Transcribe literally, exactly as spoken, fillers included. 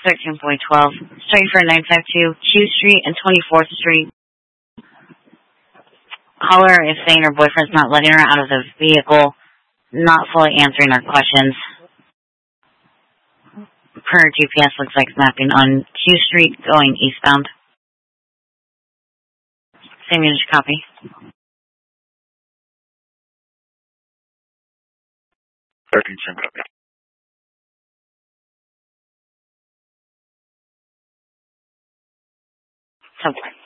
thirteen point twelve. Starting for nine five two Q Street and twenty-fourth Street. Caller is saying her boyfriend's not letting her out of the vehicle, not fully answering her questions. Per G P S, looks like mapping on Q Street going eastbound. Same unit copy. thirteen, same copy. Subway.